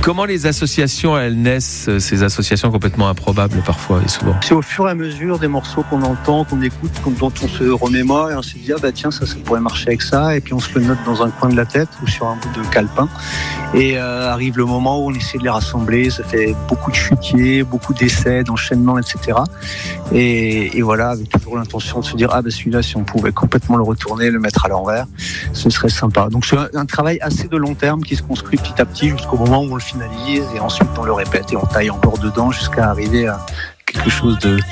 Comment les associations, elles naissent, ces associations complètement improbables parfois et souvent? C'est au fur et à mesure des morceaux qu'on entend, qu'on écoute, dont on se remémore et on se dit tiens, ça pourrait marcher avec ça, et puis on se le note dans un coin de la tête ou sur un bout de calepin, et arrive le moment où on essaie de les rassembler. Ça fait beaucoup de chutiers, beaucoup d'essais, d'enchaînements, etc. Et voilà, avec toujours l'intention de se dire celui-là, si on pouvait complètement le retourner, le mettre à l'envers, ce serait sympa. Donc c'est un travail assez de long terme qui se construit petit à petit jusqu'au moment où on le finalise, et ensuite on le répète et on taille encore dedans jusqu'à arriver à quelque chose de